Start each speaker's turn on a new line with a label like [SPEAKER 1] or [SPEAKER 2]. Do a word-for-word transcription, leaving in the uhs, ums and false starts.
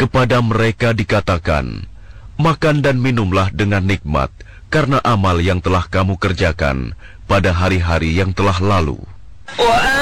[SPEAKER 1] Kepada mereka dikatakan, makan dan minumlah dengan nikmat karena amal yang telah kamu kerjakan pada hari-hari yang telah lalu.